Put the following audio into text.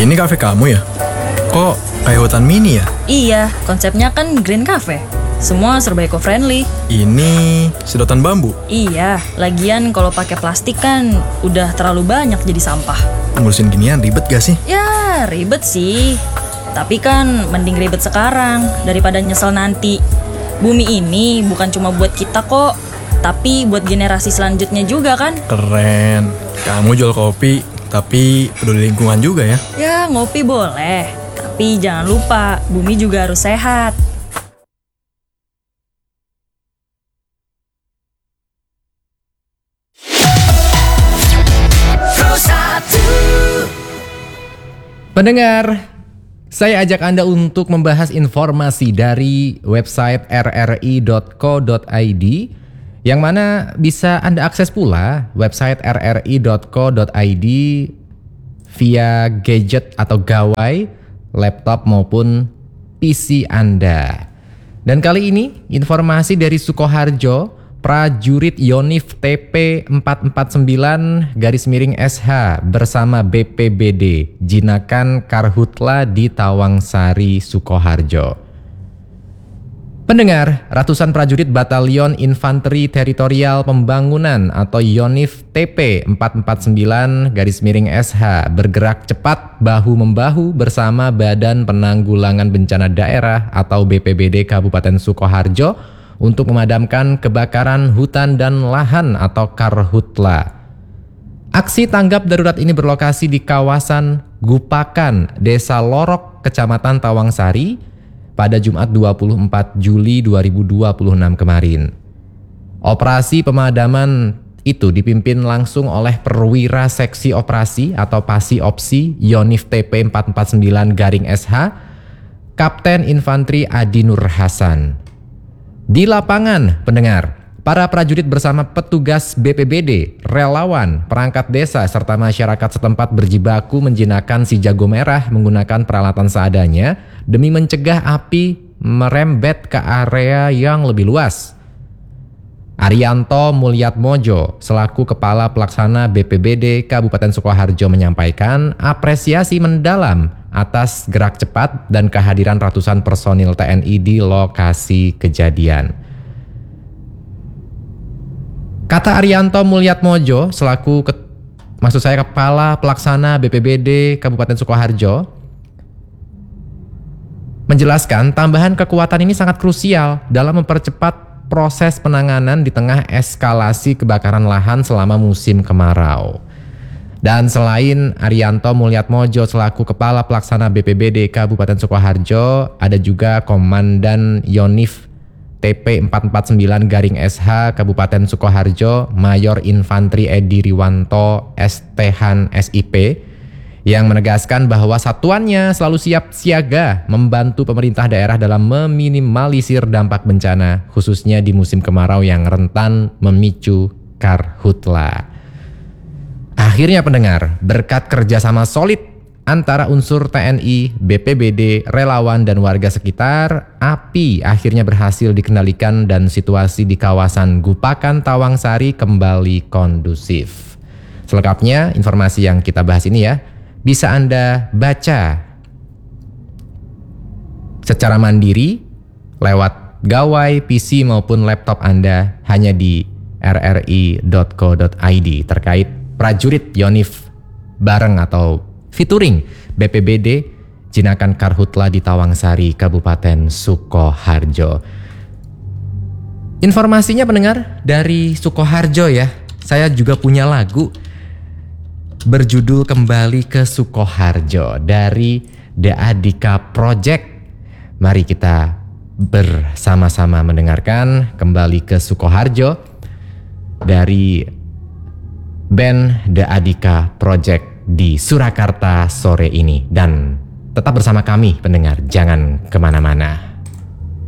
Ini kafe kamu ya? Kok kayak hutan mini ya? Iya, konsepnya kan Green Cafe. Semua serba eco-friendly. Ini sedotan bambu. Iya, lagian kalau pakai plastik kan udah terlalu banyak jadi sampah. Ngurusin ginian ribet gak sih? Ya, ribet sih. Tapi kan mending ribet sekarang daripada nyesel nanti. Bumi ini bukan cuma buat kita kok, tapi buat generasi selanjutnya juga kan? Keren. Kamu jual kopi, tapi peduli lingkungan juga ya? Ya, ngopi boleh. Tapi jangan lupa, bumi juga harus sehat. Pendengar, saya ajak Anda untuk membahas informasi dari website rri.co.id yang mana bisa Anda akses pula website rri.co.id via gadget atau gawai, laptop maupun PC Anda. Dan kali ini informasi dari Sukoharjo, prajurit Yonif TP 449-SH bersama BPBD Jinakan Karhutla di Tawangsari, Sukoharjo. Pendengar, ratusan prajurit Batalion Infanteri Teritorial Pembangunan atau Yonif TP 449-SH bergerak cepat bahu-membahu bersama Badan Penanggulangan Bencana Daerah atau BPBD Kabupaten Sukoharjo untuk memadamkan kebakaran hutan dan lahan atau Karhutla. Aksi tanggap darurat ini berlokasi di kawasan Gupakan, Desa Lorok, Kecamatan Tawangsari pada Jumat 24 Juli 2026 kemarin. Operasi pemadaman itu dipimpin langsung oleh Perwira Seksi Operasi atau Pasi Opsi Yonif TP 449-SH, Kapten Infanteri Adi Nur Hasan. Di lapangan, pendengar, para prajurit bersama petugas BPBD, relawan, perangkat desa, serta masyarakat setempat berjibaku menjinakkan si jago merah menggunakan peralatan seadanya demi mencegah api merembet ke area yang lebih luas. Arianto Mulyatmojo, selaku Kepala Pelaksana BPBD Kabupaten Sukoharjo menyampaikan apresiasi mendalam atas gerak cepat dan kehadiran ratusan personil TNI di lokasi kejadian. Kata Arianto Mulyatmojo, selaku Kepala Pelaksana BPBD Kabupaten Sukoharjo, menjelaskan tambahan kekuatan ini sangat krusial dalam mempercepat proses penanganan di tengah eskalasi kebakaran lahan selama musim kemarau. Dan selain Arianto Mulyatmojo selaku Kepala Pelaksana BPBD Kabupaten Sukoharjo, ada juga Komandan Yonif TP 449-SH Kabupaten Sukoharjo, Mayor Infanteri Edi Riwanto SThan SIP, yang menegaskan bahwa satuannya selalu siap siaga membantu pemerintah daerah dalam meminimalisir dampak bencana, khususnya di musim kemarau yang rentan memicu Karhutla. Akhirnya pendengar, berkat kerjasama solid antara unsur TNI, BPBD, relawan, dan warga sekitar, api akhirnya berhasil dikendalikan dan situasi di kawasan Gupakan Tawangsari kembali kondusif. Selengkapnya, informasi yang kita bahas ini ya, bisa Anda baca secara mandiri lewat gawai, PC maupun laptop Anda hanya di rri.co.id terkait prajurit Yonif bareng atau featuring BPBD Jinakan Karhutla di Tawangsari, Kabupaten Sukoharjo. Informasinya pendengar dari Sukoharjo ya. Saya juga punya lagu berjudul Kembali ke Sukoharjo dari The Adika Project. Mari kita bersama-sama mendengarkan Kembali ke Sukoharjo dari band The Adika Project di Surakarta sore ini. Dan tetap bersama kami pendengar, jangan kemana-mana.